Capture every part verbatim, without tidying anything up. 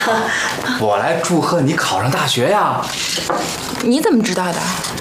我来祝贺你考上大学呀！ 你怎么知道的？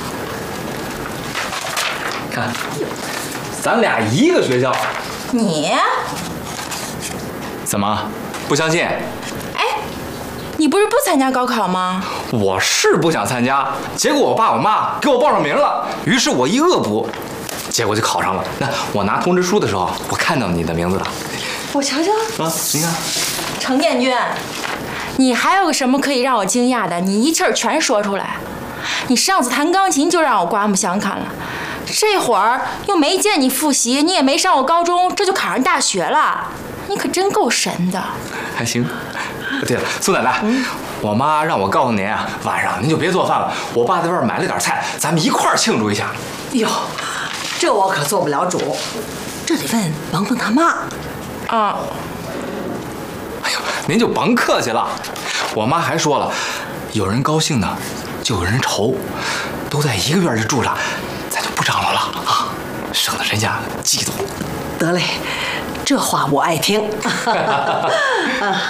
看，咱俩一个学校。 你？ 怎么不相信？ 哎，你不是不参加高考吗？ 我是不想参加，结果我爸我妈给我报上名了，于是我一恶补，结果就考上了。那我拿通知书的时候，我看到你的名字了。 我瞧瞧。 啊，你看。 程建军，你还有什么可以让我惊讶的？你一气儿全说出来。你上次弹钢琴就让我刮目相看了，这会儿又没见你复习，你也没上过高中，这就考上大学了，你可真够神的。 还行。对了，苏奶奶，嗯、我妈让我告诉您啊，晚上您就别做饭了，我爸在外边买了点菜，咱们一块儿庆祝一下。 哟，这我可做不了主，这得问王峰他妈。 啊。 哎呦，您就甭客气了。我妈还说了，有人高兴呢，就有人愁，都在一个院里住着，咱就不张罗了啊，省得人家嫉妒。 得嘞，这话我爱听。啊，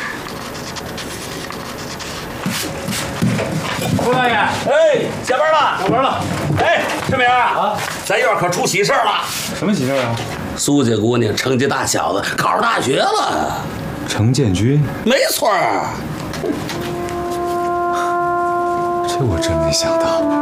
胡大爷，哎，下班了，下班了。哎，这明儿啊，咱院可出喜事了。 什么喜事啊？ 苏家姑娘成绩大小子考上大学了。 程建军？ 没错儿。 这我真没想到。